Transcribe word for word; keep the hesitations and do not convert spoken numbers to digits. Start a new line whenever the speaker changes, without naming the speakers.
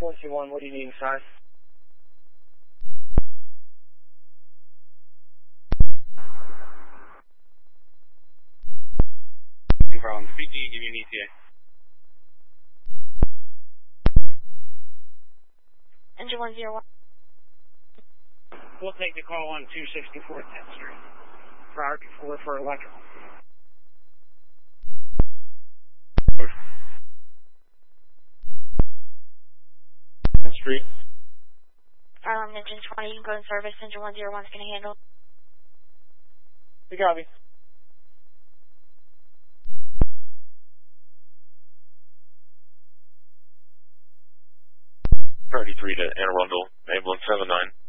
four two one, what do you need inside?
No problem. P G, give you an E T A.
Engine one zero one.
We'll take the call on two sixty-four tenth Street. Priority four for electrical.
tenth Street.
Um, engine twenty, you can go in service. Engine one zero one is going to handle.
You copy.
thirty-three to Anne Arundel, ambulance seven nine.